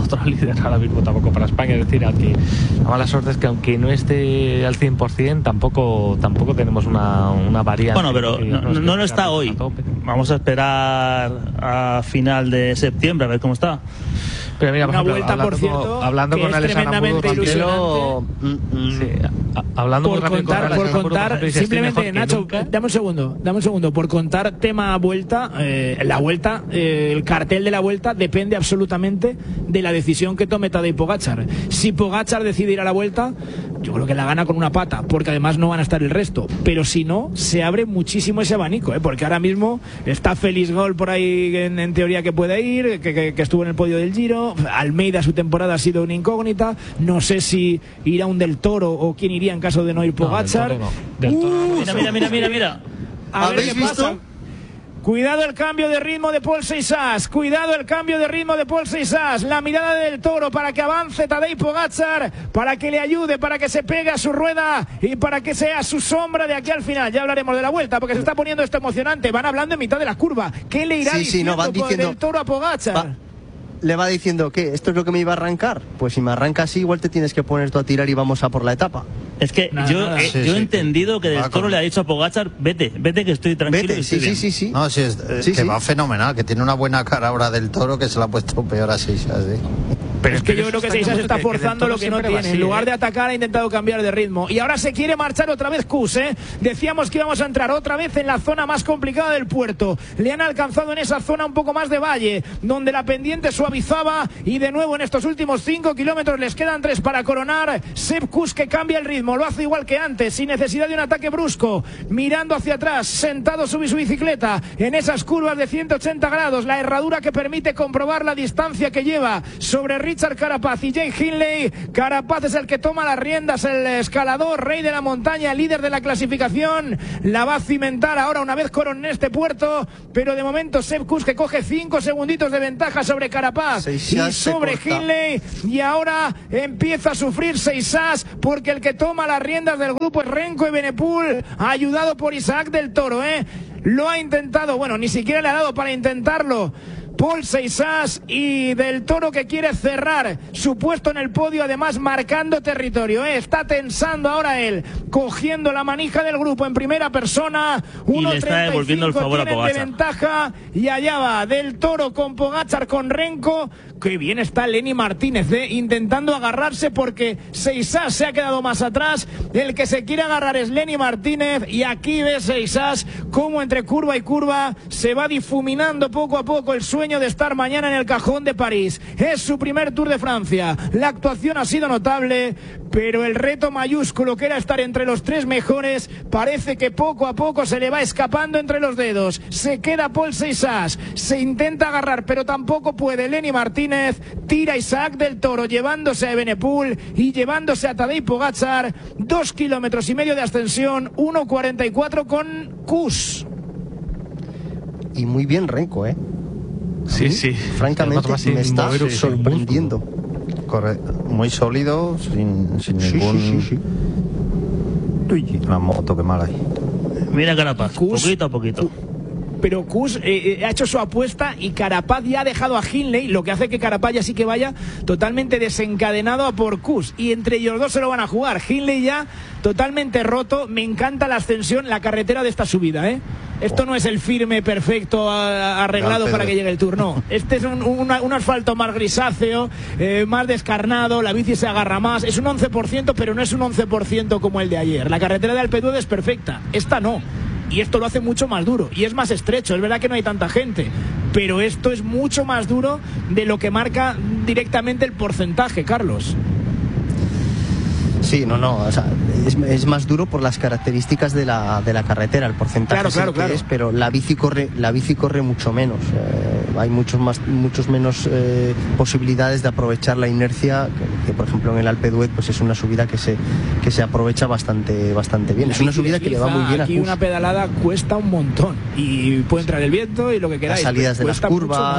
otro líder ahora mismo tampoco para España. Es decir, aunque la mala suerte es que aunque no esté al 100%, tampoco tenemos una variante. Bueno, pero no lo está hoy. Vamos a esperar a final de septiembre a ver cómo está. Pero mira, por una ejemplo, vuelta, por cierto, hablando que con es Alessandro tremendamente Ambudo, hablando por muy rápido contar, con Alessandro, simplemente, Nacho, dame un segundo, por contar tema vuelta, el cartel de la vuelta depende absolutamente de la decisión que tome Tadej Pogačar. Si Pogačar decide ir a la vuelta, yo creo que la gana con una pata, porque además no van a estar el resto, pero si no, se abre muchísimo ese abanico, porque ahora mismo está Félix Gol por ahí en teoría que puede ir, que estuvo en el podio del Giro. Almeida, su temporada ha sido una incógnita, no sé si irá un Del Toro o quién iría en caso de no ir Pogačar. Mira. A ver qué pasa. Cuidado el cambio de ritmo de Paul Seixas. La mirada del Toro para que avance Tadej Pogačar, para que le ayude, para que se pegue a su rueda y para que sea su sombra de aquí al final. Ya hablaremos de la vuelta porque se está poniendo esto emocionante. Van hablando en mitad de la curva. ¿Qué le irá diciendo del Toro a Pogačar? Le va diciendo que esto es lo que me iba a arrancar. Pues si me arranca así, igual te tienes que poner tú a tirar y vamos a por la etapa. Es que yo he entendido que Del Toro le ha dicho a Pogačar, vete que estoy tranquilo. Vete, sí. No, que va fenomenal, que tiene una buena cara ahora Del Toro, que se la ha puesto peor a Seixas, Pero es que yo creo que Seixas está forzando lo que no tiene. En lugar de atacar, ha intentado cambiar de ritmo. Y ahora se quiere marchar otra vez Kuss, Decíamos que íbamos a entrar otra vez en la zona más complicada del puerto. Le han alcanzado en esa zona un poco más de valle, donde la pendiente suavizaba. Y de nuevo en estos últimos 5 kilómetros les quedan 3 para coronar. Sepp Kuss, que cambia el ritmo, lo hace igual que antes, sin necesidad de un ataque brusco. Mirando hacia atrás, sentado sobre su bicicleta, en esas curvas de 180 grados. La herradura que permite comprobar la distancia que lleva sobre Richard Carapaz y Jay Hindley. Carapaz es el que toma las riendas, el escalador, rey de la montaña, líder de la clasificación. La va a cimentar ahora una vez coroné este puerto, pero de momento Sepp Kuss, que coge 5 segunditos de ventaja sobre Carapaz y sobre Hindley, y ahora empieza a sufrir Seixas porque el que toma las riendas del grupo es Renko Evenepoel, ayudado por Isaac Del Toro, lo ha intentado, bueno, ni siquiera le ha dado para intentarlo Paul Seixas, y Del Toro, que quiere cerrar su puesto en el podio, además marcando territorio, está tensando ahora él, cogiendo la manija del grupo en primera persona. Y le está devolviendo el favor a Pogačar de ventaja, y allá va Del Toro con Pogačar, con Renko. Qué bien está Lenny Martínez, intentando agarrarse, porque Seixas se ha quedado más atrás. El que se quiere agarrar es Lenny Martínez, y aquí ve Seixas cómo entre curva y curva se va difuminando poco a poco el sueño de estar mañana en el cajón de París. Es su primer Tour de Francia. La actuación ha sido notable, pero el reto mayúsculo, que era estar entre los 3 mejores, parece que poco a poco se le va escapando entre los dedos. Se queda Paul Seixas, se intenta agarrar, pero tampoco puede Lenny Martínez. Tira Isaac Del Toro, llevándose a Evenepoel y llevándose a Tadej Pogačar. 2,5 kilómetros de ascensión, 1:44 con Kuss. Y muy bien Renko, Sí. Francamente, me está sorprendiendo. Muy sólido, sin ningún... Sí. Uy, la moto, qué mal ahí. Mira Carapaz, Kuss, poquito a poquito. Pero Kuss ha hecho su apuesta, y Carapaz ya ha dejado a Hindley, lo que hace que Carapaz ya sí que vaya totalmente desencadenado a por Kuss, y entre ellos dos se lo van a jugar. Hindley ya totalmente roto. Me encanta la ascensión, la carretera de esta subida, Esto no es el firme perfecto arreglado para que llegue el Tour, no. Este es un asfalto más grisáceo, más descarnado, la bici se agarra más. Es un 11%, pero no es un 11% como el de ayer. La carretera de Alpe d'Huez es perfecta, esta no. Y esto lo hace mucho más duro, y es más estrecho. Es verdad que no hay tanta gente, pero esto es mucho más duro de lo que marca directamente el porcentaje, Carlos. Sí, o sea, es más duro por las características de la carretera, el porcentaje claro. Es, pero la bici corre mucho menos. Hay muchos menos posibilidades de aprovechar la inercia que por ejemplo en el Alpe d'Huez pues es una subida que se aprovecha bastante bien. Es una subida que le va muy bien a Kuss. Aquí una pedalada cuesta un montón, y puede entrar el viento y lo que queráis. Las salidas de las curvas.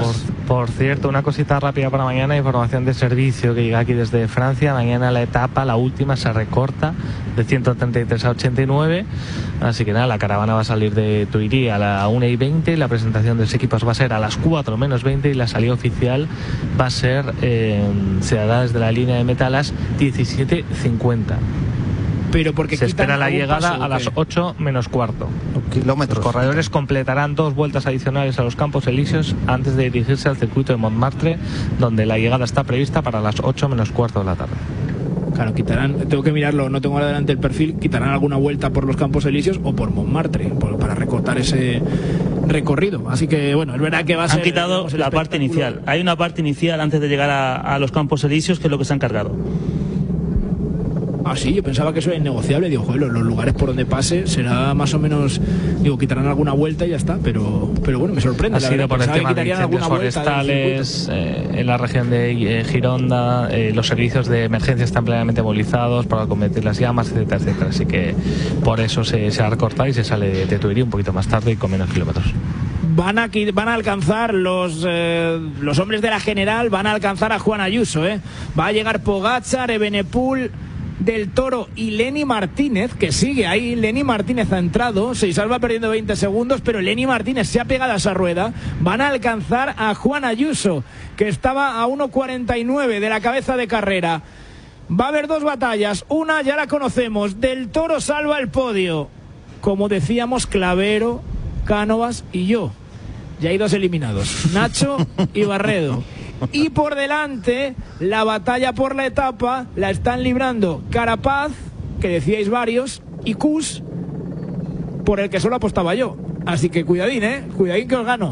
Por cierto, una cosita rápida para mañana, información de servicio que llega aquí desde Francia. Mañana la etapa, la última, se recorta de 133 a 89. Así que nada, la caravana va a salir de Tuirí a la 1:20. La presentación de los equipos va a ser a las 4 menos 20 y la salida oficial va a ser, se hará desde la línea de meta a las 17:50. Pero porque se espera la llegada a las 8 menos cuarto. Kilómetros. Los corredores completarán 2 vueltas adicionales a los Campos Elíseos antes de dirigirse al circuito de Montmartre, donde la llegada está prevista para las 8 menos cuarto de la tarde. Claro, quitarán, tengo que mirarlo, no tengo ahora delante el perfil, quitarán alguna vuelta por los Campos Elíseos o por Montmartre para recortar ese recorrido. Así que bueno, es verdad que va a ser... Han quitado la parte inicial. Hay una parte inicial antes de llegar a los Campos Elíseos que es lo que se han cargado. Ah, sí, yo pensaba que eso es innegociable. Digo, joder, los lugares por donde pase será más o menos, digo, quitarán alguna vuelta y ya está, pero bueno, me sorprende. Ha sido por el tema de incendios forestales en la región de Gironda. Los servicios de emergencia están plenamente movilizados para combatir las llamas, etcétera, etcétera. Así que por eso se ha recortado y se sale de Tuirí un poquito más tarde y con menos kilómetros. Van a alcanzar los hombres de la general, van a alcanzar a Juan Ayuso, va a llegar Pogačar, Evenepoel, Del Toro y Lenny Martínez, que sigue ahí. Lenny Martínez ha entrado, se salva perdiendo 20 segundos, pero Lenny Martínez se ha pegado a esa rueda. Van a alcanzar a Juan Ayuso, que estaba a 1:49 de la cabeza de carrera. Va a haber 2 batallas, una ya la conocemos, Del Toro salva el podio, como decíamos, Clavero, Cánovas y yo. Ya hay 2 eliminados, Nacho y Barredo. Y por delante, la batalla por la etapa la están librando Carapaz, que decíais varios, y Kuss, por el que solo apostaba yo. Así que cuidadín, cuidadín que os gano.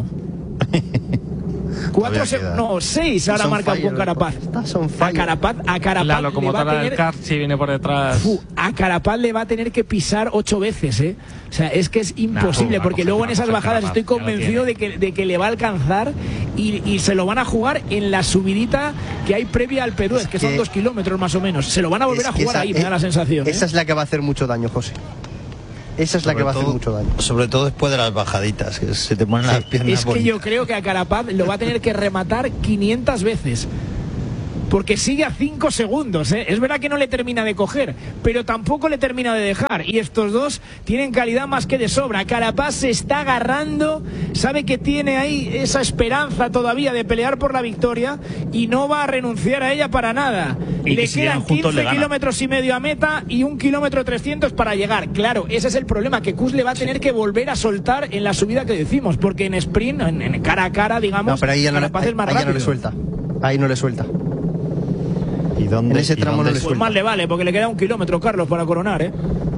6 ahora marcan con Carapaz. A Carapaz la locomotora del Carchi viene por detrás. A Carapaz le va a tener que pisar 8 veces, O sea, es que es imposible, porque luego en esas bajadas estoy convencido de que le va a alcanzar y se lo van a jugar en la subidita que hay previa al Pedúez, que son 2 kilómetros más o menos. Se lo van a volver a jugar ahí, me da la sensación. Esa es la que va a hacer mucho daño, José. Esa es la que va a hacer mucho daño. Sobre todo después de las bajaditas, que se te ponen las piernas Es que bonitas. yo creo que a Carapaz lo va a tener que rematar 500 veces. Porque sigue a 5 segundos, Es verdad que no le termina de coger, pero tampoco le termina de dejar. Y estos dos tienen calidad más que de sobra. Carapaz se está agarrando, sabe que tiene ahí esa esperanza todavía de pelear por la victoria y no va a renunciar a ella para nada. Y le quedan 15 kilómetros y medio a meta y 1 kilómetro 300 para llegar. Claro, ese es el problema, que Kuss le va a tener que volver a soltar en la subida que decimos, porque en sprint, en cara a cara, digamos, no, pero ahí ya Carapaz es más rápido. Ahí no le suelta. Ahí no le suelta. ¿Y dónde, en ese tramo no le suelta? Pues más le vale, porque le queda 1 kilómetro, Carlos, para coronar,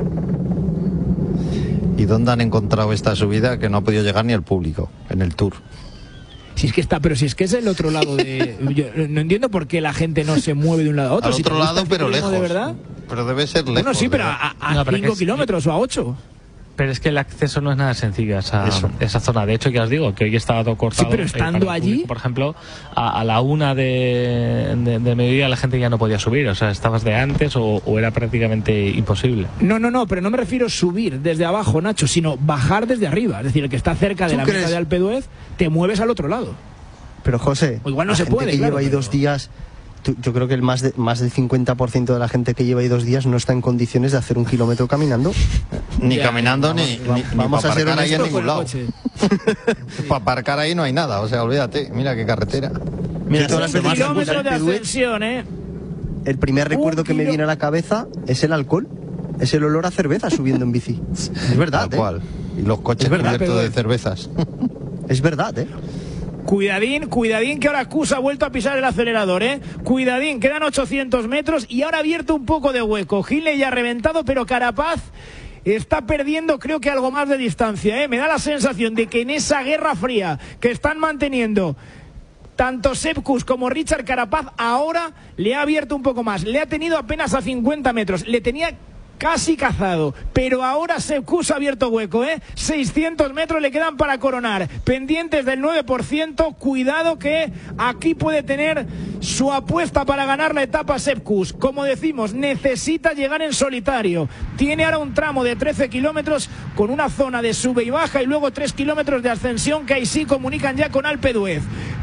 ¿Y dónde han encontrado esta subida que no ha podido llegar ni el público en el Tour? Si es que está, pero si es que es el otro lado de... Yo no entiendo por qué la gente no se mueve de un lado a otro. Al otro lado, pero lejos. ¿De verdad? Pero debe ser lejos. Bueno, sí, pero a 5 kilómetros o a 8. Pero es que el acceso no es nada sencillo a esa zona. De hecho, ya os digo que hoy estaba todo cortado. Sí, pero estando allí... Público, por ejemplo, a la 1 de mediodía la gente ya no podía subir. O sea, estabas de antes o era prácticamente imposible. No, pero no me refiero a subir desde abajo, Nacho, sino bajar desde arriba. Es decir, el que está cerca de la meta de Alpe d'Huez, te mueves al otro lado. Pero José, o igual no se puede, lleva ahí 2 días... Yo creo que más del 50% de la gente que lleva ahí 2 días no está en condiciones de hacer 1 kilómetro caminando. Ni caminando, ni vamos para a ser aparcar ahí en ningún lado. Sí. Para aparcar ahí no hay nada, o sea, olvídate. Mira qué carretera. Mira, 1 kilómetro de ascensión, El primer recuerdo que me viene a la cabeza es el alcohol. Es el olor a cerveza subiendo en bici. Es verdad, Tal cual. Y los coches cubiertos de cervezas. Es verdad, Cuidadín, que ahora Kuss ha vuelto a pisar el acelerador, Cuidadín, quedan 800 metros y ahora ha abierto un poco de hueco. Hindley ya ha reventado, pero Carapaz está perdiendo, creo que algo más de distancia, Me da la sensación de que en esa guerra fría que están manteniendo tanto Sepp Kuss como Richard Carapaz, ahora le ha abierto un poco más. Le ha tenido apenas a 50 metros. Le tenía casi cazado, pero ahora Sepp Kuss ha abierto hueco, 600 metros le quedan para coronar, pendientes del 9%, cuidado que aquí puede tener su apuesta para ganar la etapa Sepp Kuss. Como decimos, necesita llegar en solitario, tiene ahora un tramo de 13 kilómetros con una zona de sube y baja y luego 3 kilómetros de ascensión que ahí sí comunican ya con Alpe d'Huez.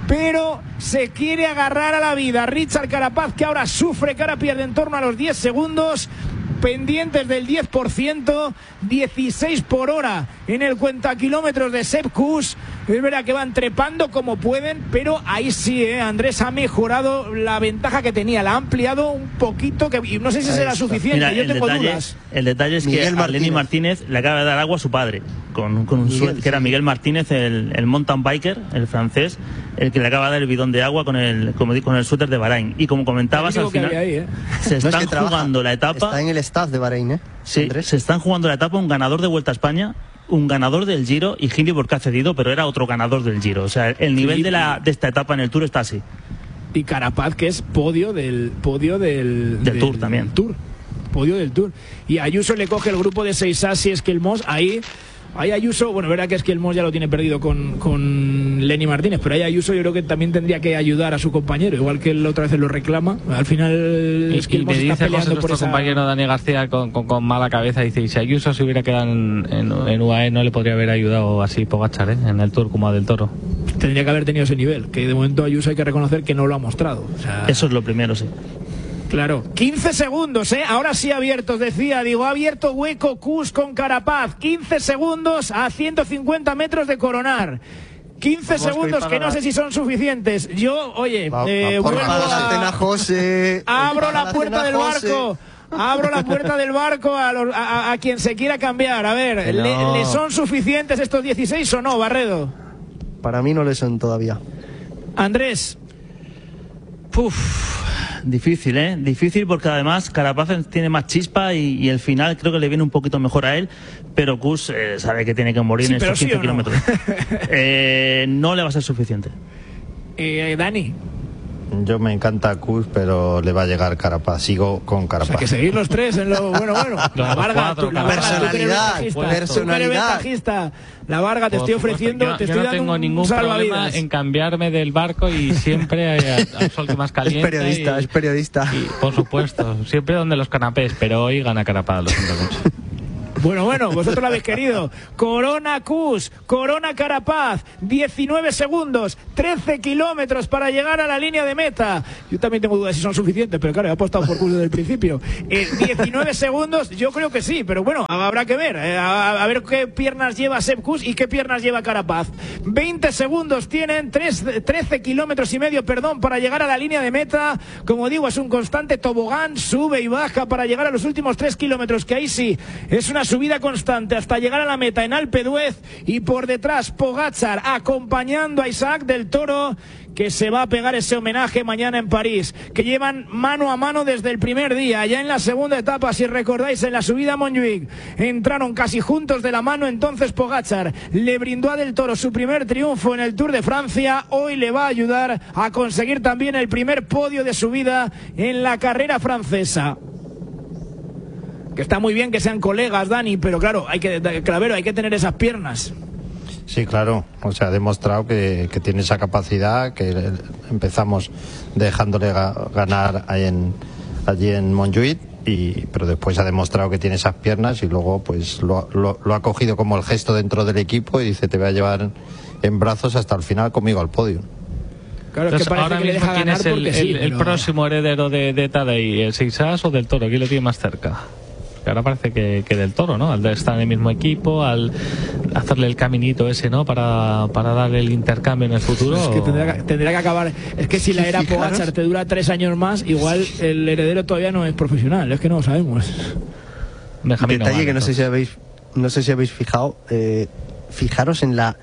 pero se quiere agarrar a la vida Richard Carapaz, que ahora sufre, que ahora pierde en torno a los 10 segundos, pendientes del 10%, 16 por hora en el cuentakilómetros de Sepp Kuss. Es verdad que van trepando como pueden, pero ahí sí, Andrés ha mejorado la ventaja que tenía, la ha ampliado un poquito, y no sé si será suficiente. Mira, yo tengo dudas. El detalle es que a Lenny Martínez le acaba de dar agua a su padre, con un suéter, que era Miguel Martínez, el mountain biker, el francés, el que le acaba de dar el bidón de agua con el suéter de Bahrein. Y como comentabas, al final se están jugando la etapa. Está en el staff de Bahrein, Sí, Andrés. Se están jugando la etapa un ganador de Vuelta a España, un ganador del Giro, y Hindley porque ha cedido, pero era otro ganador del Giro. O sea, el nivel de esta etapa en el Tour está así. Y Carapaz, que es podio del Tour también. Podio del Tour. Y Ayuso le coge el grupo de Seisas y Esquelmós. Ahí Ayuso, bueno, verdad que Esquelmós ya lo tiene perdido con Lenny Martínez, pero ahí Ayuso yo creo que también tendría que ayudar a su compañero, igual que él otra vez lo reclama. Al final Esquelmós está peleando por esa... compañero Dani García con mala cabeza, dice, y si Ayuso se hubiera quedado en UAE no le podría haber ayudado así Pogačar, en el Tour como a Del Toro. Tendría que haber tenido ese nivel, que de momento Ayuso hay que reconocer que no lo ha mostrado. O sea... Eso es lo primero, sí. Claro, 15 segundos, ahora sí abiertos, ha abierto hueco Kuss con Carapaz, 15 segundos a 150 metros de coronar. 15 segundos que no sé si son suficientes. Yo, oye, vuelvo abro la puerta del barco. Abro la puerta del barco a quien se quiera cambiar. A ver, ¿le son suficientes estos 16 o no, Barredo? Para mí no le son todavía. Andrés. Difícil, difícil, porque además Carapaz tiene más chispa y el final creo que le viene un poquito mejor a él, pero Kuss sabe que tiene que morir en estos 15 kilómetros. No le va a ser suficiente. Dani. Yo me encanta Kuss, pero le va a llegar Carapaz. Sigo con Carapaz. O sea, que seguir los tres en lo bueno. La Varga, personalidad. La Varga, te estoy ofreciendo, yo no tengo ningún problema en cambiarme del barco y siempre al sol que más caliente. Es periodista. Y, por supuesto, siempre donde los canapés, pero hoy gana Carapaz, lo siento mucho. Bueno, vosotros lo habéis querido. Corona Kuss, Corona Carapaz, 19 segundos, 13 kilómetros para llegar a la línea de meta. Yo también tengo dudas si son suficientes, pero claro, he apostado por Kuss desde el principio. 19 segundos, yo creo que sí, pero bueno, habrá que ver. A ver qué piernas lleva Sepp Kuss y qué piernas lleva Carapaz. 20 segundos tienen, 13 kilómetros y medio, para llegar a la línea de meta. Como digo, es un constante tobogán, sube y baja para llegar a los últimos 3 kilómetros, que ahí sí, es una subida constante hasta llegar a la meta en Alpe d'Huez, y por detrás Pogačar acompañando a Isaac Del Toro, que se va a pegar ese homenaje mañana en París, que llevan mano a mano desde el primer día. Ya en la segunda etapa, si recordáis, en la subida a Montjuic entraron casi juntos de la mano. Entonces Pogačar le brindó a Del Toro su primer triunfo en el Tour de Francia. Hoy le va a ayudar a conseguir también el primer podio de su vida en la carrera francesa. Que está muy bien que sean colegas, Dani, pero claro, hay que tener esas piernas. Sí, claro, o sea, ha demostrado que tiene esa capacidad, que empezamos dejándole ganar allí en Montjuic, pero después ha demostrado que tiene esas piernas y luego pues lo ha cogido como el gesto dentro del equipo y dice, te voy a llevar en brazos hasta el final conmigo al podio. Claro, entonces, es que parece ahora que mismo, ¿quién es el pero... próximo heredero de Tadej? ¿El Seisas o Del Toro? ¿Quién lo tiene más cerca? Ahora parece que Del Toro, ¿no? Al de estar en el mismo equipo, al hacerle el caminito ese, ¿no? Para dar el intercambio en el futuro. Es que tendría que acabar. Es que si la era Pogačar te dura 3 años más, igual el heredero todavía no es profesional. Es que no lo sabemos. Benjamín, detalle que no sé si habéis fijado. Fijaros en la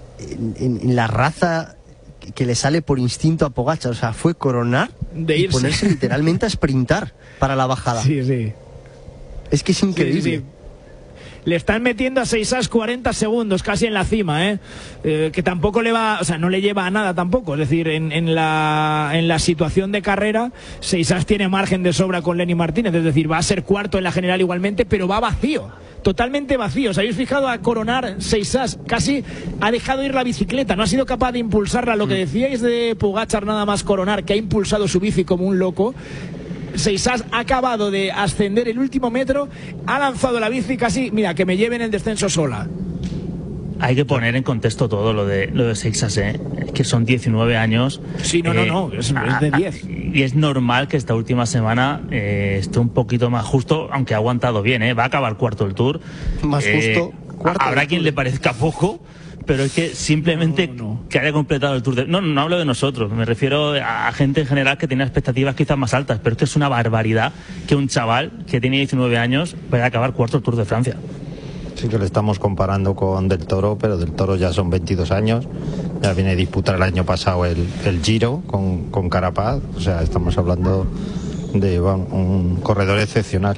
raza que le sale por instinto a Pogačar. O sea, fue coronar y ponerse literalmente a sprintar para la bajada. Sí. Es que es increíble. Sí. Le están metiendo a Seisas 40 segundos casi en la cima, que tampoco le va, o sea, no le lleva a nada tampoco. Es decir, en la situación de carrera, Seisas tiene margen de sobra con Lenny Martínez, es decir, va a ser cuarto en la general igualmente, pero va vacío, totalmente vacío. ¿Os habéis fijado a coronar? Seisas casi ha dejado ir la bicicleta, no ha sido capaz de impulsarla. Lo que decíais de Pogačar nada más coronar, que ha impulsado su bici como un loco. Seisas ha acabado de ascender el último metro, ha lanzado la bici casi, mira, que me lleve en el descenso sola. Hay que poner en contexto todo lo de Seixas, es que son 19 años. Sí, no, es de 10. Y es normal que esta última semana esté un poquito más justo, aunque ha aguantado bien, va a acabar cuarto el Tour. Más justo. Habrá quien le parezca poco, pero es que simplemente que haya completado el Tour no hablo de nosotros, me refiero a gente en general que tiene expectativas quizás más altas, pero es que es una barbaridad que un chaval que tiene 19 años vaya a acabar cuarto el Tour de Francia. Sí que le estamos comparando con Del Toro, pero Del Toro ya son 22 años, ya viene a disputar el año pasado el Giro con Carapaz, o sea, estamos hablando de un corredor excepcional.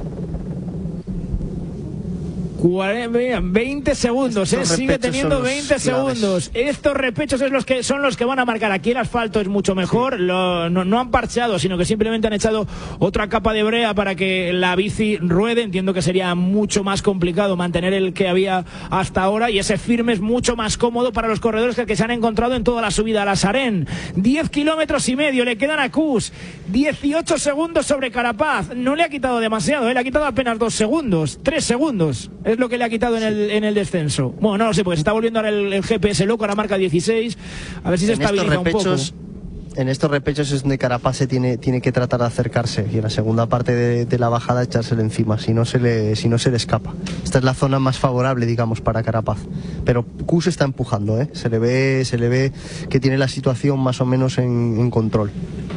20 segundos, sigue teniendo 20 segundos. Estos repechos son los que van a marcar. Aquí el asfalto es mucho mejor, no han parcheado, sino que simplemente han echado otra capa de brea para que la bici ruede. Entiendo que sería mucho más complicado mantener el que había hasta ahora, y ese firme es mucho más cómodo para los corredores que se han encontrado en toda la subida a la Sarén. 10 kilómetros y medio le quedan a Kuss, 18 segundos sobre Carapaz. No le ha quitado demasiado, le ha quitado apenas 2 segundos, 3 segundos es lo que le ha quitado en el descenso. Bueno, no lo sé, porque se está volviendo ahora el GPS loco, ahora marca 16, a ver si se estabiliza un poco. En estos repechos es donde Carapaz se tiene que tratar de acercarse, y en la segunda parte de la bajada echársele encima, si no se le escapa. Esta es la zona más favorable, digamos, para Carapaz, pero Kuss está empujando, se le ve que tiene la situación más o menos en control.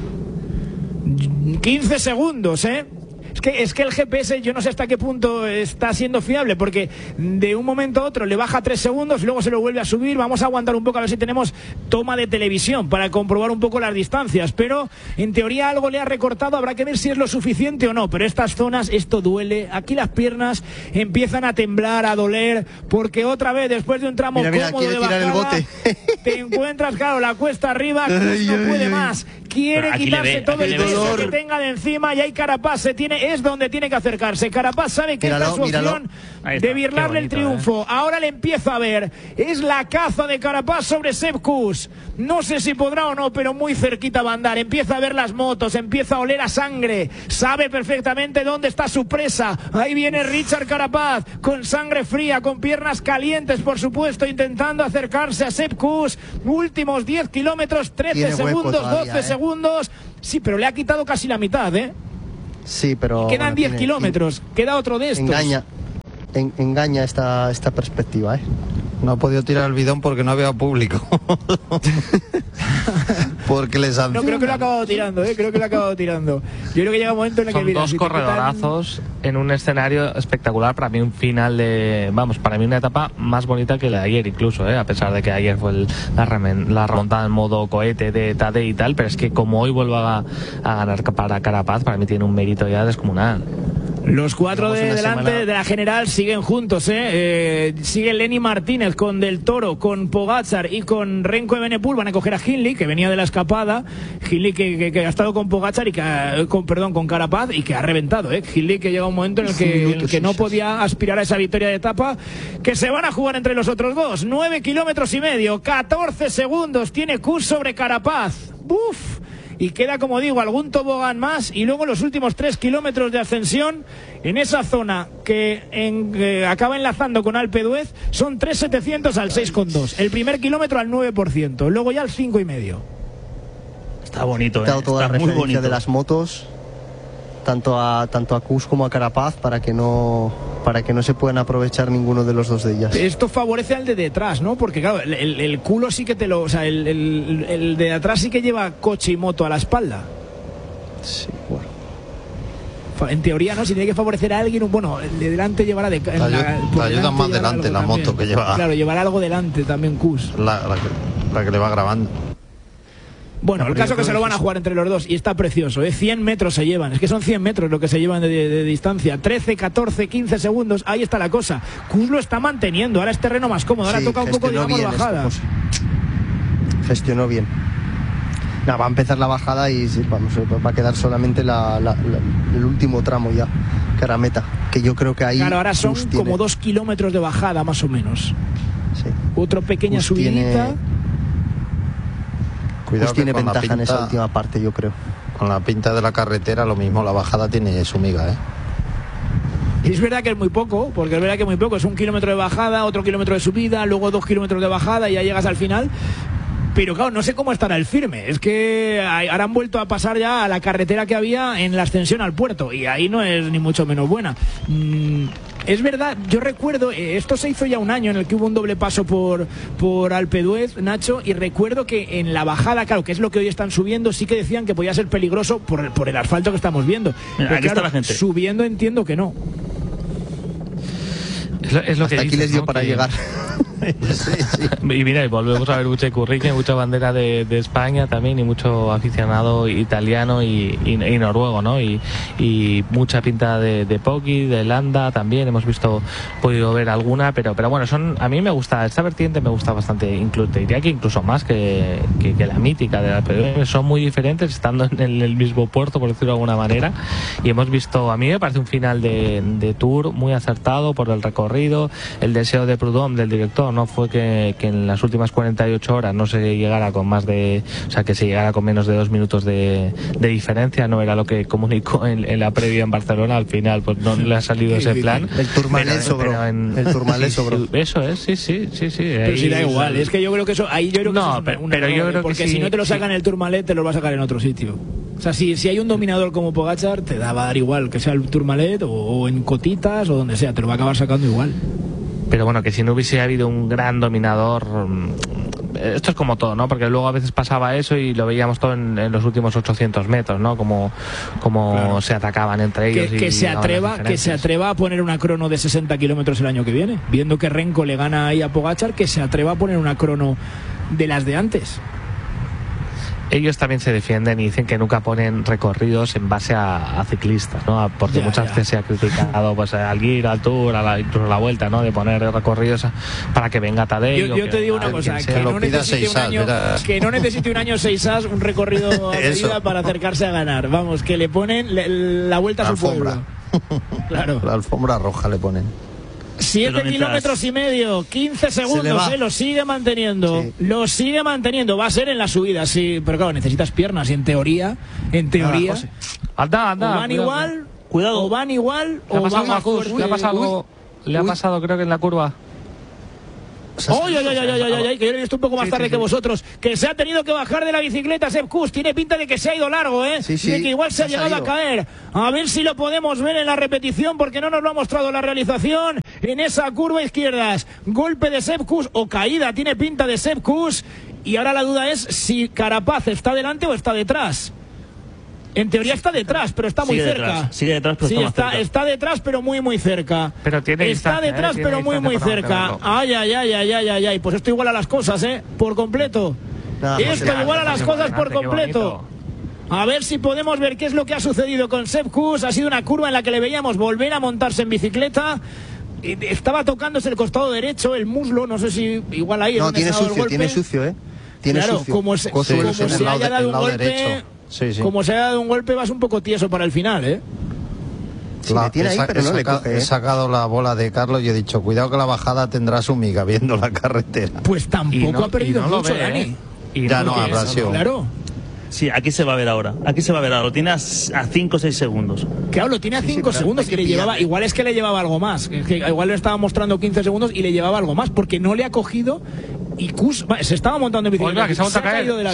15 segundos, Es que el GPS yo no sé hasta qué punto está siendo fiable, porque de un momento a otro le baja 3 segundos, luego se lo vuelve a subir. Vamos a aguantar un poco a ver si tenemos toma de televisión para comprobar un poco las distancias, pero en teoría algo le ha recortado, habrá que ver si es lo suficiente o no. Pero estas zonas, esto duele, aquí las piernas empiezan a temblar, a doler, porque otra vez después de un tramo cómodo de bajada el bote. te encuentras, claro, la cuesta arriba, no puede más, quiere quitarse todo el peso que tenga de encima, y ahí Carapaz es donde tiene que acercarse. Carapaz sabe que esta es su opción de birlarle el triunfo. Ahora le empieza a ver. Es la caza de Carapaz sobre Sepp Kuss. No sé si podrá o no, pero muy cerquita va a andar. Empieza a ver las motos, empieza a oler a sangre. Sabe perfectamente dónde está su presa. Ahí viene Richard Carapaz, con sangre fría, con piernas calientes, por supuesto, intentando acercarse a Sepp Kuss. Últimos 10 kilómetros, 13 segundos, 12 segundos. Sí, pero le ha quitado casi la mitad, Sí, pero quedan 10 kilómetros, queda otro de estos. Engaña esta perspectiva, No ha podido tirar el bidón porque no había público. Porque les han... No, creo que lo ha acabado tirando, creo que lo ha acabado tirando. Yo creo que llega un momento en el que... Son dos corredorazos en un escenario espectacular. Para mí un final para mí una etapa más bonita que la de ayer incluso, a pesar de que ayer fue la remontada en modo cohete de Tadej y tal, pero es que como hoy vuelva a ganar para Carapaz, para mí tiene un mérito ya descomunal. Los 4 de delante de la general siguen juntos, sigue Lenny Martínez con Del Toro, con Pogačar y con Remco Evenepoel. Van a coger a Hindley, que venía de la escapada. Hindley que ha estado con Pogačar y con Carapaz, y que ha reventado, Hindley, que llega un momento en el que no podía aspirar a esa victoria de etapa, que se van a jugar entre los otros dos. 9 kilómetros y medio, 14 segundos tiene Kuss sobre Carapaz. ¡Buf! Y queda, como digo, algún tobogán más, y luego los últimos 3 kilómetros de ascensión en esa zona que acaba enlazando con Alpe d'Huez son 3.700 al 6,2. El primer kilómetro al 9%, luego ya al 5,5. Está bonito, toda está la muy referencia bonito de las motos, tanto a Kuss como a Carapaz, para que no se puedan aprovechar ninguno de los dos de ellas. Esto favorece al de detrás, ¿no? Porque claro, el culo sí que o sea, el de atrás sí que lleva coche y moto a la espalda. Sí, bueno. En teoría, ¿no? Si tiene que favorecer a alguien, el de delante llevará te ayuda más delante la moto que lleva. Claro, llevará algo delante también Kuss. La que le va grabando. Bueno, el caso que se lo van a jugar entre los dos, y está precioso, 100 metros se llevan, es que son 100 metros lo que se llevan de distancia, 13, 14, 15 segundos, ahí está la cosa. Kuss lo está manteniendo, ahora es terreno más cómodo, ahora toca un poco, digamos, bajada. Gestionó bien. Va a empezar la bajada y va a quedar solamente el último tramo ya, que era meta, que yo creo que ahí... Claro, ahora son como 2 kilómetros de bajada más o menos. Sí. Otra pequeña subidita. Kuss tiene ventaja en esa última parte, yo creo. Con la pinta de la carretera, lo mismo la bajada tiene su miga, Y es verdad que es muy poco, porque es verdad que es muy poco. Es 1 kilómetro de bajada, otro kilómetro de subida, luego 2 kilómetros de bajada y ya llegas al final. Pero claro, no sé cómo estará el firme. Es que ahora han vuelto a pasar ya a la carretera que había en la ascensión al puerto. Y ahí no es ni mucho menos buena. Es verdad, yo recuerdo, esto se hizo ya un año en el que hubo un doble paso por Alpe d'Huez, Nacho, y recuerdo que en la bajada, claro, que es lo que hoy están subiendo, sí que decían que podía ser peligroso por el asfalto que estamos viendo. Mira, pero aquí claro, está la gente. Subiendo entiendo que no. Es lo que hasta aquí dices, les dio ¿no? para llegar. Sí. Y mira, y volvemos a ver mucha curriña, mucha bandera de España también, y mucho aficionado italiano y noruego, ¿no? Y mucha pinta de Poggi, de Landa también, hemos podido ver alguna, pero bueno, a mí me gusta, esta vertiente me gusta bastante, te diría que incluso más que la mítica de la PDM. Son muy diferentes, estando en el mismo puerto, por decirlo de alguna manera, y hemos visto, a mí me parece un final de Tour muy acertado por el recorrido. El deseo de Prudhomme, del director, no fue que en las últimas 48 horas no se llegara con que se llegara con menos de 2 minutos de diferencia. No era lo que comunicó en la previa en Barcelona. Al final pues no le ha salido ese plan. El Tourmalet sobró. El Tourmalet sobró. Eso es, sí. Pero si da igual, es que yo creo que eso, ahí yo creo que no, eso es un pero error, yo creo porque que si no te lo sacan el Tourmalet, te lo va a sacar en otro sitio. O sea, si hay un dominador como Pogačar, te va a dar igual que sea el Tourmalet o en Cotitas o donde sea, te lo va a acabar sacando igual. Pero bueno, que si no hubiese habido un gran dominador, esto es como todo, ¿no? Porque luego a veces pasaba eso y lo veíamos todo en los últimos 800 metros, ¿no? Como claro, se atacaban entre ellos. Que se atreva a poner una crono de 60 kilómetros el año que viene. Viendo que Renko le gana ahí a Pogačar, que se atreva a poner una crono de las de antes. Ellos también se defienden y dicen que nunca ponen recorridos en base a ciclistas, ¿no? Porque muchas veces se ha criticado pues al Giro, al Tour, incluso a la Vuelta, ¿no? De poner recorridos para que venga Tadej. Yo te digo una cosa, que no necesite un año 6 as, un recorrido a medida para acercarse a ganar. Vamos, que le ponen la vuelta a su pueblo. Claro. La alfombra roja le ponen. 7 kilómetros y medio, 15 segundos, lo sigue manteniendo. Sí. Lo sigue manteniendo. Va a ser en la subida, sí. Pero claro, necesitas piernas y en teoría. Anda. O van igual, cuidado. O van igual, o van más fuerte. Le ha pasado, creo que en la curva. ¡Ay, que yo he visto un poco más tarde que vosotros! Que se ha tenido que bajar de la bicicleta Sepp Kuss. Tiene pinta de que se ha ido largo, ¿eh? Sí, de que igual se ha llegado a caer. A ver si lo podemos ver en la repetición, porque no nos lo ha mostrado la realización. En esa curva izquierda, golpe de Sepp Kuss o caída. Tiene pinta de Sepp Kuss. Y ahora la duda es si Carapaz está delante o está detrás. En teoría está detrás, pero está muy cerca. Sigue detrás, pero está más cerca. Está detrás, pero muy cerca. Pero está detrás, pero muy cerca. Ay. Pues esto iguala las cosas, por completo. Esto iguala las cosas por completo. A ver si podemos ver qué es lo que ha sucedido con Sepp Kuss. Ha sido una curva en la que le veíamos volver a montarse en bicicleta. Estaba tocándose el costado derecho, el muslo, no sé si igual ahí. No, tiene sucio, Tiene sucio. Como se haya dado un golpe. Sí. Como se ha dado un golpe, vas un poco tieso para el final, ¿eh? Sí, me tiene ahí, pero no le coge, He sacado la bola de Carlos y he dicho, cuidado que la bajada tendrá su miga viendo la carretera. Pues tampoco ha perdido mucho, Dani. Y ya no habrá sido. Claro. Sí, aquí se va a ver ahora. Lo tiene a 5 o 6 segundos. Claro, lo tiene a 5 segundos. Que le llevaba, igual es que le llevaba algo más. Es que igual le estaba mostrando 15 segundos y le llevaba algo más, porque no le ha cogido. Y Kuss se estaba montando en bicicleta. Oiga, que se ha caído de la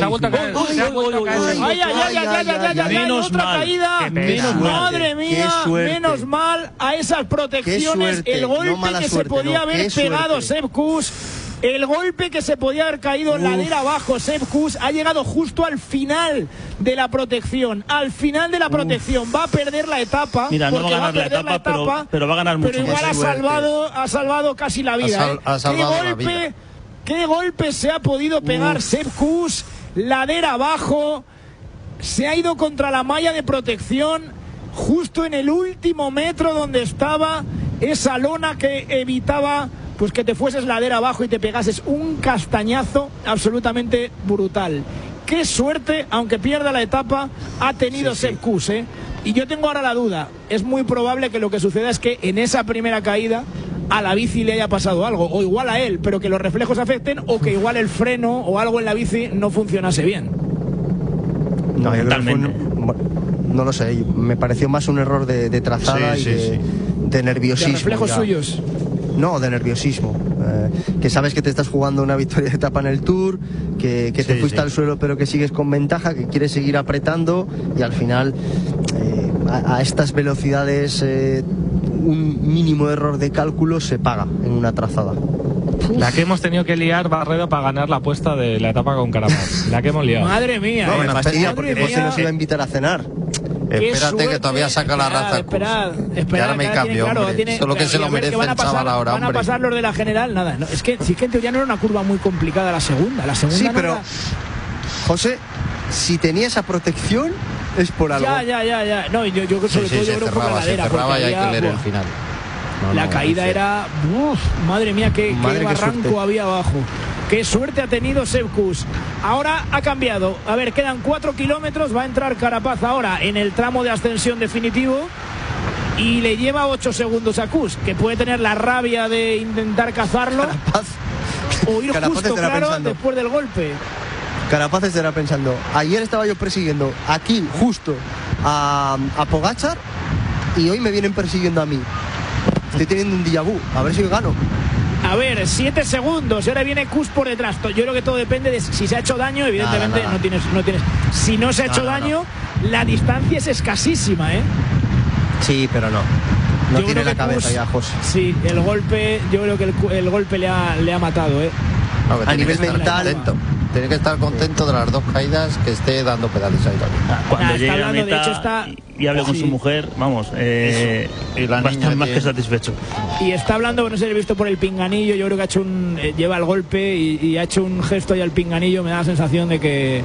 ¡Ay! Otra caída. Madre mía, menos mal a esas protecciones. El golpe que se podía haber pegado Sepp Kuss. El golpe que se podía haber caído en ladera abajo, Sepp Kuss ha llegado justo al final de la protección. Al final de la protección. Va a perder la etapa. Mira, no va a ganar la etapa, pero va a ganar mucho. Pero igual ha salvado casi la vida. ¿Qué golpe se ha podido pegar Sepp Kuss? Ladera abajo. Se ha ido contra la malla de protección justo en el último metro donde estaba esa lona que evitaba pues que te fueses ladera abajo y te pegases un castañazo absolutamente brutal. Qué suerte, aunque pierda la etapa, ha tenido Sepp Kuss, ¿eh? Y yo tengo ahora la duda. Es muy probable que lo que suceda es que en esa primera caída a la bici le haya pasado algo, o igual a él, pero que los reflejos afecten, o que igual el freno o algo en la bici no funcionase bien. No, yo creo que no lo sé, me pareció más un error de trazada de nerviosismo. ¿De reflejos suyos? No, de nerviosismo. Que sabes que te estás jugando una victoria de etapa en el Tour, que te fuiste al suelo pero que sigues con ventaja, que quieres seguir apretando y al final a estas velocidades un mínimo error de cálculo se paga en una trazada. La que hemos tenido que liar, Barredo, para ganar la apuesta de la etapa con Carapaz. La que hemos liado. Madre mía. No, me fastidia porque José nos iba a invitar a cenar. Espérate que todavía saca la raza. Esperad, y ahora me cambio, hombre. Solo que se lo merece el chaval ahora, Van a pasar los de la general, nada. No, es que en teoría no era una curva muy complicada la segunda. Sí, pero José, si tenía esa protección es por algo. Ya. No, yo sobre todo yo creo que por la ladera. Se cerraba y hay que leer el final. La caída era... madre mía, qué barranco había abajo. Qué suerte ha tenido Sepp Kuss. Ahora ha cambiado. A ver, quedan 4 kilómetros. Va a entrar Carapaz ahora en el tramo de ascensión definitivo. Y le lleva 8 segundos a Kuss, que puede tener la rabia de intentar cazarlo. Carapaz. O ir justo, claro, pensando, después del golpe. Carapaz estará pensando, ayer estaba yo persiguiendo aquí, justo, a Pogačar, y hoy me vienen persiguiendo a mí. Estoy teniendo un déjà vu. A ver si gano. A ver, 7 segundos y ahora viene Kuss por detrás. Yo creo que todo depende de si se ha hecho daño. Evidentemente nada. No tienes. Si no se ha hecho daño, la distancia es escasísima, ¿eh? Sí, pero no tiene la cabeza ya, José. Sí, el golpe, yo creo que el golpe le ha matado, ¿eh? No, a nivel mental tiene que estar contento de las 2 caídas, que esté dando pedales ahí también. Cuando llegue a meta y hable con su mujer, vamos, y la va a estar más que satisfecho. Y está hablando, no sé, he visto por el pinganillo. Yo creo que ha hecho lleva el golpe y ha hecho un gesto ahí al pinganillo. Me da la sensación de que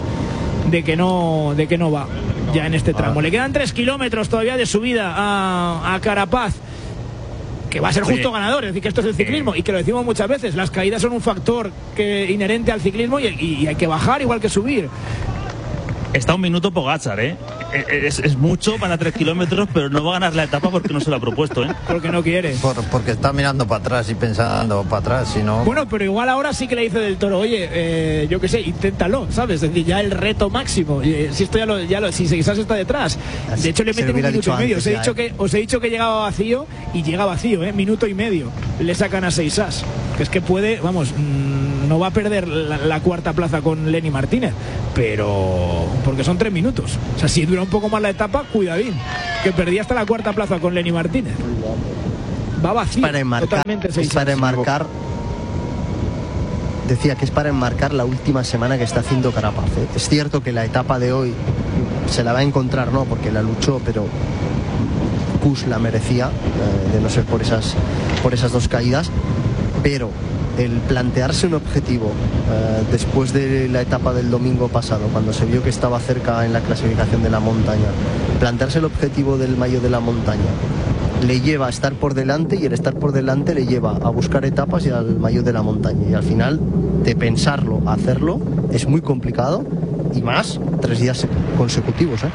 no va ya en este tramo. Le quedan 3 kilómetros todavía de subida a Carapaz, que va a ser justo ganador. Es decir, que esto es el ciclismo y que lo decimos muchas veces, las caídas son un factor inherente al ciclismo y hay que bajar igual que subir. Está 1 minuto Pogačar, ¿eh? Es mucho para 3 kilómetros, pero no va a ganar la etapa porque no se lo ha propuesto, ¿eh? Porque no quiere. Porque está mirando para atrás y pensando para atrás, si no... Bueno, pero igual ahora sí que le dice del Toro, oye, yo qué sé, inténtalo, ¿sabes? Es decir, ya el reto máximo. Si esto si quizás está detrás. De hecho, le meten 1 minuto y medio. Os he dicho que llegaba vacío y llega vacío, ¿eh? 1 minuto y medio. Le sacan a Seisas. Que es que puede, vamos, no va a perder la 4ª plaza con Lenny Martínez, pero porque son 3 minutos. O sea, si dura un poco más la etapa, cuidadín, que perdía hasta la 4ª plaza con Lenny Martínez. Va vacío, totalmente. Es para enmarcar. Decía que es para enmarcar la última semana que está haciendo Carapaz, ¿eh? Es cierto que la etapa de hoy se la va a encontrar, ¿no? Porque la luchó, pero Kuss la merecía, de no ser por esas 2 caídas. Pero el plantearse un objetivo después de la etapa del domingo pasado, cuando se vio que estaba cerca en la clasificación de la montaña, plantearse el objetivo del Maillot de la Montaña le lleva a estar por delante, y el estar por delante le lleva a buscar etapas y al Maillot de la Montaña, y al final de pensarlo a hacerlo es muy complicado, y más 3 días consecutivos, ¿eh?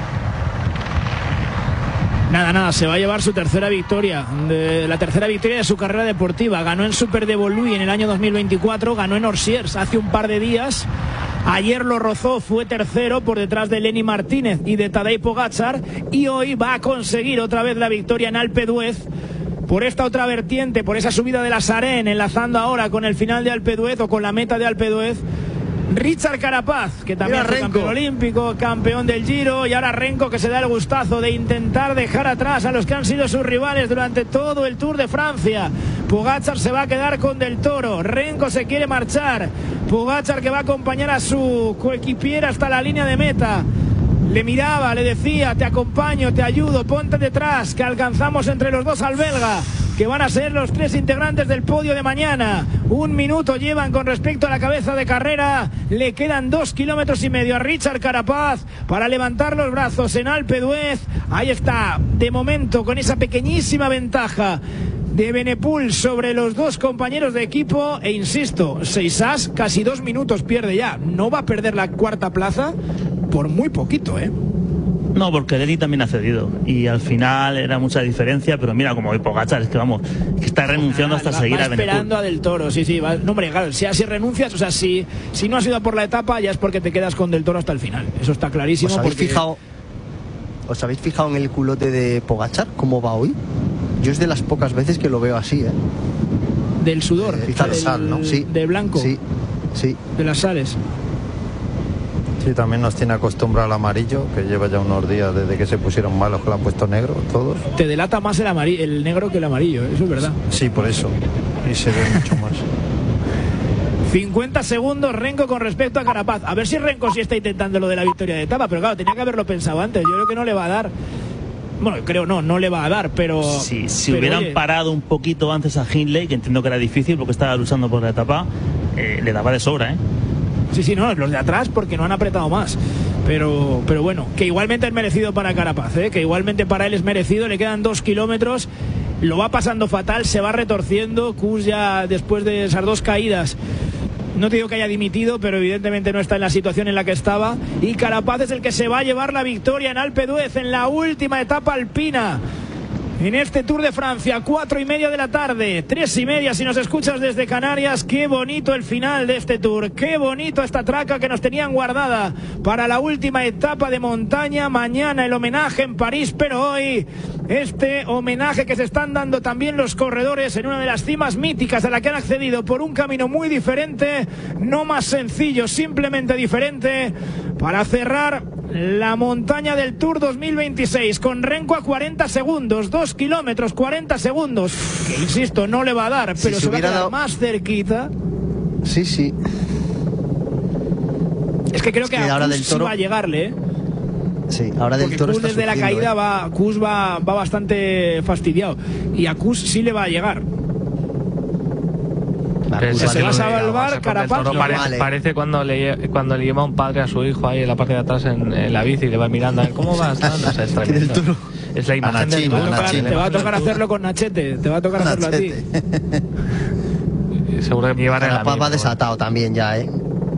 Nada, se va a llevar su tercera victoria, la tercera victoria de su carrera deportiva. Ganó en Super de Voluy en el año 2024, ganó en Orsiers hace un par de días. Ayer lo rozó, fue tercero por detrás de Lenny Martínez y de Tadej Pogačar, y hoy va a conseguir otra vez la victoria en Alpe d'Huez. Por esta otra vertiente, por esa subida de la Sarén, enlazando ahora con el final de Alpe d'Huez o con la meta de Alpe d'Huez, Richard Carapaz, que también fue campeón olímpico, campeón del Giro, y ahora Renko, que se da el gustazo de intentar dejar atrás a los que han sido sus rivales durante todo el Tour de Francia. Pogačar se va a quedar con Del Toro, Renko se quiere marchar, Pogačar que va a acompañar a su coequipiera hasta la línea de meta. Le miraba, le decía, te acompaño, te ayudo, ponte detrás, que alcanzamos entre los dos al belga, que van a ser los 3 integrantes del podio de mañana. 1 minuto llevan con respecto a la cabeza de carrera. Le quedan 2,5 kilómetros a Richard Carapaz para levantar los brazos en Alpe d'Huez. Ahí está, de momento, con esa pequeñísima ventaja de Benepul sobre los 2 compañeros de equipo. E insisto, Seisas casi 2 minutos pierde ya. No va a perder la 4ª plaza por muy poquito, ¿eh? No, porque Lenny también ha cedido y al final era mucha diferencia, pero mira como Pogačar, es que vamos, que está renunciando hasta seguir a Benepul. Esperando a Del Toro, sí, va. No, hombre, claro, si renuncias, o sea, si no has ido por la etapa, ya es porque te quedas con Del Toro hasta el final. Eso está clarísimo. ¿Os habéis fijado en el culote de Pogačar? ¿Cómo va hoy? Yo es de las pocas veces que lo veo así, ¿eh? Del sudor, sal, ¿no? Sí. De blanco. Sí, sí. De las sales. Sí, también nos tiene acostumbrado al amarillo, que lleva ya unos días desde que se pusieron malos, que lo han puesto negro todos. Te delata más el negro que el amarillo, eso es verdad. Sí, por eso. Y se ve mucho más. 50 segundos Renko con respecto a Carapaz. A ver si Renko sí está intentando lo de la victoria de etapa, pero claro, tenía que haberlo pensado antes. Yo creo que no le va a dar. Bueno, creo no le va a dar, pero... Sí, si pero, hubieran oye, parado un poquito antes a Hindley, que entiendo que era difícil porque estaba luchando por la etapa, le daba de sobra, ¿eh? Sí, no, los de atrás porque no han apretado más. Pero bueno, que igualmente es merecido para Carapaz, ¿eh? Que igualmente para él es merecido. Le quedan 2 kilómetros, lo va pasando fatal, se va retorciendo. Kuss ya después de esas 2 caídas, no te digo que haya dimitido, pero evidentemente no está en la situación en la que estaba. Y Carapaz es el que se va a llevar la victoria en Alpe d'Huez en la última etapa alpina en este Tour de Francia. 4:30 de la tarde, 3:30 si nos escuchas desde Canarias. Qué bonito el final de este Tour, qué bonito esta traca que nos tenían guardada para la última etapa de montaña. Mañana el homenaje en París, pero hoy este homenaje que se están dando también los corredores en una de las cimas míticas a la que han accedido por un camino muy diferente, no más sencillo, simplemente diferente, para cerrar la montaña del Tour 2026 con Renko a 40 segundos, 2 kilómetros, 40 segundos, que insisto, no le va a dar, pero se va a quedar más cerquita. Sí. Es que creo que a Kuss sí va a llegarle, ¿eh? Sí, ahora del Toro Kuss está desde la caída Kuss va bastante fastidiado, y a Kuss sí le va a llegar. Se va a salvar Carapaz. Parece cuando le lleva un padre a su hijo ahí en la parte de atrás en la bici y le va mirando a ver cómo vas. No sé, es tremendo. Es la imagen del Te va a tocar hacerlo con Nachete. Te va a tocar hacerlo a ti. Seguro que me llevará Carapaz va desatado también ya, ¿eh?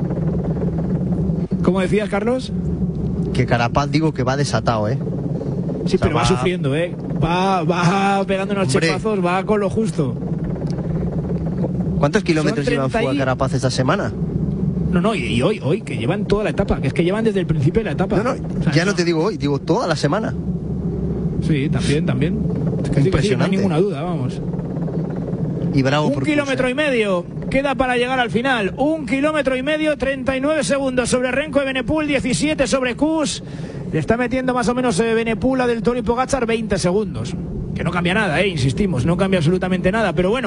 ¿Cómo decías, Carlos? Que Carapaz digo que va desatado, ¿eh? Sí, pero va sufriendo, ¿eh? Va pegando unos chepazos, va con lo justo. ¿Cuántos kilómetros llevan fuera Carapaz esta semana? No, y hoy, que llevan toda la etapa, que es que llevan desde el principio de la etapa. No, o sea, ya no te digo hoy, digo toda la semana. Sí, también. Es que impresionante. Sí, no hay ninguna duda, vamos. Y bravo por 1,5 kilómetros queda para llegar al final. 1,5 kilómetros, 39 segundos sobre Renko de Benepul, 17 sobre Kuss. Le está metiendo más o menos Benepul a Del Toro y Pogačar 20 segundos. Que no cambia nada, insistimos, no cambia absolutamente nada, pero bueno.